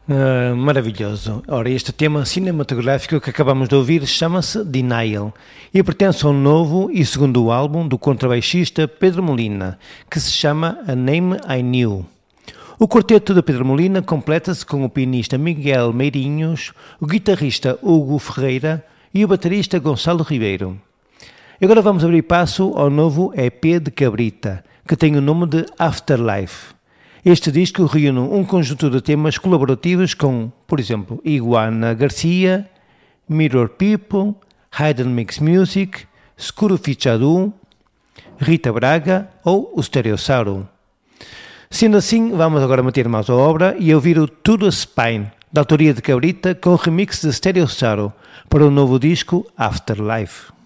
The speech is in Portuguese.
Maravilhoso. Ora, este tema cinematográfico que acabamos de ouvir chama-se Denial e pertence ao novo e segundo álbum do contrabaixista Pedro Molina, que se chama A Name I Knew. O quarteto de Pedro Molina completa-se com o pianista Miguel Meirinhos, o guitarrista Hugo Ferreira e o baterista Gonçalo Ribeiro. Agora vamos abrir passo ao novo EP de Cabrita, que tem o nome de Afterlife. Este disco reúne um conjunto de temas colaborativos com, por exemplo, Iguana Garcia, Mirror People, Hayden Mix Music, Scuro Fichadu, Rita Braga ou o Stereossauro. Sendo assim, vamos agora meter mãos à obra e ouvir o To The Spine, da autoria de Cabrita, com o remix de Stereossauro, para o novo disco Afterlife.